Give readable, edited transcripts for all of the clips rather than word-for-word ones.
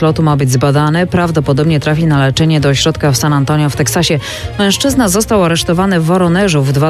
lotu ma być zbadany. Prawdopodobnie trafi na leczenie do ośrodka w San Antonio w Teksasie. Mężczyzna został aresztowany w Woronerzu w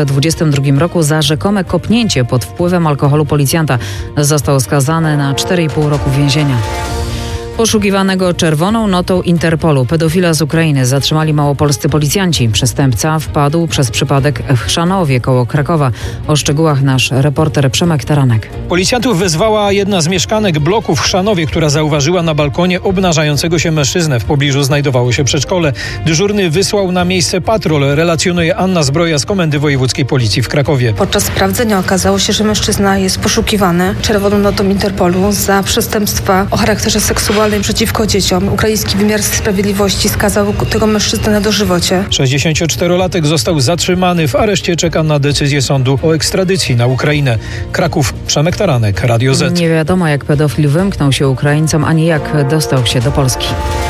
2022 roku za rzekome kopnięcie pod wpływem alkoholu policjanta. Został skazany na 4,5 roku więzienia. Poszukiwanego czerwoną notą Interpolu pedofila z Ukrainy zatrzymali małopolscy policjanci. Przestępca wpadł przez przypadek w Chrzanowie koło Krakowa. O szczegółach nasz reporter Przemek Taranek. Policjantów wezwała jedna z mieszkanek bloku w Chrzanowie, która zauważyła na balkonie obnażającego się mężczyznę. W pobliżu znajdowało się przedszkole. Dyżurny wysłał na miejsce patrol, relacjonuje Anna Zbroja z Komendy Wojewódzkiej Policji w Krakowie. Podczas sprawdzenia okazało się, że mężczyzna jest poszukiwany czerwoną notą Interpolu za przestępstwa o charakterze seksualnym przeciwko dzieciom. Ukraiński wymiar sprawiedliwości skazał tego mężczyznę na dożywocie. 64-latek został zatrzymany. W areszcie czeka na decyzję sądu o ekstradycji na Ukrainę. Kraków, Przemek Taranek, Radio Z. Nie wiadomo, jak pedofil wymknął się Ukraińcom, ani jak dostał się do Polski.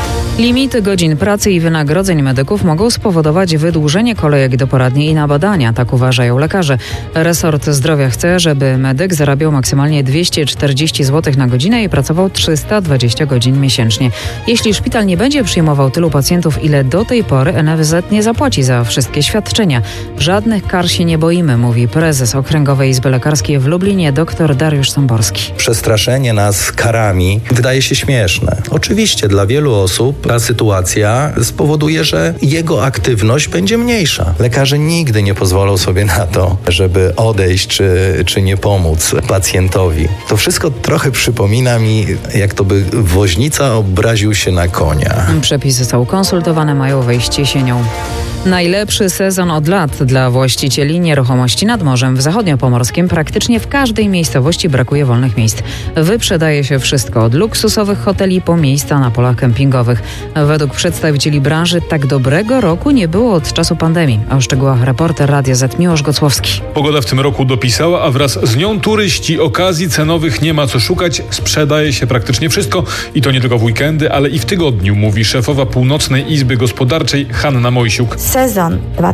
Limity godzin pracy i wynagrodzeń medyków mogą spowodować wydłużenie kolejek do poradni i na badania, tak uważają lekarze. Resort Zdrowia chce, żeby medyk zarabiał maksymalnie 240 zł na godzinę i pracował 320 godzin miesięcznie. Jeśli szpital nie będzie przyjmował tylu pacjentów, ile do tej pory, NFZ nie zapłaci za wszystkie świadczenia. Żadnych kar się nie boimy, mówi prezes Okręgowej Izby Lekarskiej w Lublinie dr Dariusz Samborski. Przestraszenie nas karami wydaje się śmieszne. Oczywiście dla wielu osób ta sytuacja spowoduje, że jego aktywność będzie mniejsza. Lekarze nigdy nie pozwolą sobie na to, żeby odejść czy nie pomóc pacjentowi. To wszystko trochę przypomina mi, jak to by woźnica obraził się na konia. Przepisy są konsultowane, mają wejść jesienią. Najlepszy sezon od lat dla właścicieli nieruchomości nad morzem. W zachodniopomorskim praktycznie w każdej miejscowości brakuje wolnych miejsc. Wyprzedaje się wszystko, od luksusowych hoteli po miejsca na polach kempingowych. Według przedstawicieli branży tak dobrego roku nie było od czasu pandemii. O szczegółach reporter Radia Z Miłosz Gocłowski. Pogoda w tym roku dopisała, a wraz z nią turyści. Okazji cenowych nie ma co szukać. Sprzedaje się praktycznie wszystko i to nie tylko w weekendy, ale i w tygodniu, mówi szefowa Północnej Izby Gospodarczej Hanna Mojsiuk. Sezon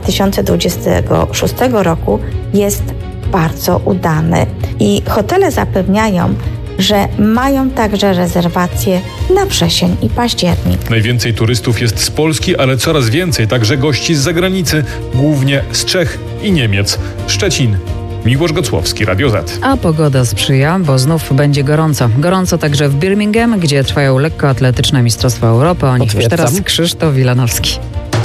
2026 roku jest bardzo udany i hotele zapewniają, że mają także rezerwacje na wrzesień i październik. Najwięcej turystów jest z Polski, ale coraz więcej także gości z zagranicy, głównie z Czech i Niemiec. Szczecin. Miłosz Gocłowski, Radio Z. A pogoda sprzyja, bo znów będzie gorąco. Gorąco także w Birmingham, gdzie trwają lekkoatletyczne Mistrzostwa Europy. O nich już teraz Krzysztof Wilanowski.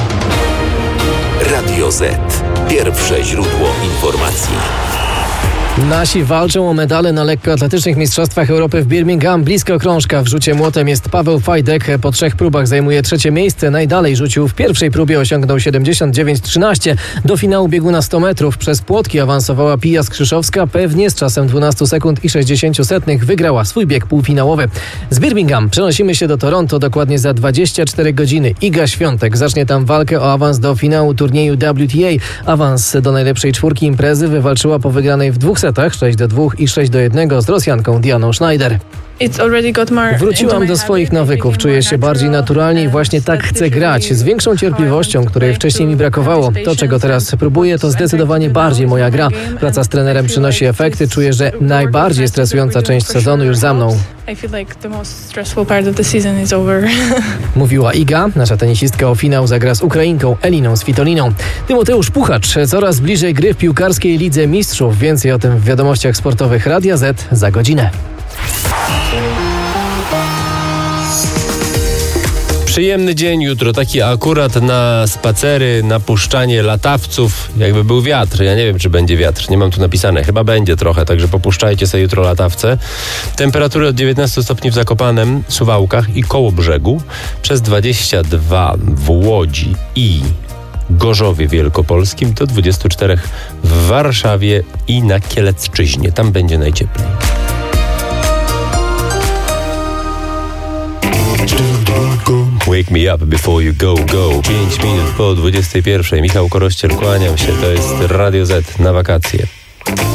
Radio Z. Pierwsze źródło informacji. Nasi walczą o medale na lekkoatletycznych Mistrzostwach Europy w Birmingham. Blisko krążka w rzucie młotem jest Paweł Fajdek. Po 3 próbach zajmuje 3. miejsce. Najdalej rzucił w pierwszej próbie, osiągnął 79,13. Do finału biegu na 100 metrów przez płotki awansowała Pija Skrzyszowska. Pewnie z czasem 12 sekund i 60 setnych wygrała swój bieg półfinałowy. Z Birmingham przenosimy się do Toronto dokładnie za 24 godziny. Iga Świątek zacznie tam walkę o awans do finału turnieju WTA. Awans do najlepszej czwórki imprezy wywalczyła po wygranej w 2 setach 6-2 i 6-1 z Rosjanką Dianą Schneider. Wróciłam do swoich nawyków, czuję się bardziej naturalnie i właśnie tak chcę grać, z większą cierpliwością, której wcześniej mi brakowało. To, czego teraz próbuję, to zdecydowanie bardziej moja gra. Praca z trenerem przynosi efekty, czuję, że najbardziej stresująca część sezonu już za mną. Mówiła Iga, nasza tenisistka o finał zagra z Ukrainką Eliną Svitoliną. Tymoteusz Puchacz coraz bliżej gry w piłkarskiej Lidze Mistrzów. Więcej o tym w wiadomościach sportowych Radia Z za godzinę. Przyjemny dzień jutro, taki akurat na spacery, na puszczanie latawców, jakby był wiatr. Ja nie wiem, czy będzie wiatr, nie mam tu napisane, chyba będzie trochę, także popuszczajcie sobie jutro latawce. Temperatury od 19 stopni w Zakopanem, Suwałkach i Kołobrzegu, przez 22 w Łodzi i Gorzowie Wielkopolskim, do 24 w Warszawie i na Kielecczyźnie. Tam będzie najcieplej. Wake me up before you go, go. 5 minut po 21. Michał Korościel, kłaniam się. To jest Radio Z na wakacje.